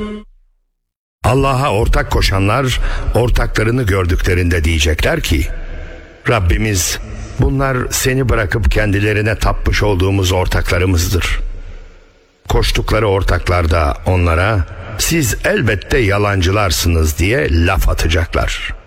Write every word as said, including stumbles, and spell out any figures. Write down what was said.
Allah'a ortak koşanlar ortaklarını gördüklerinde diyecekler ki, Rabbimiz, bunlar seni bırakıp kendilerine tapmış olduğumuz ortaklarımızdır. Koştukları ortaklar da onlara, siz elbette yalancılarsınız diye laf atacaklar.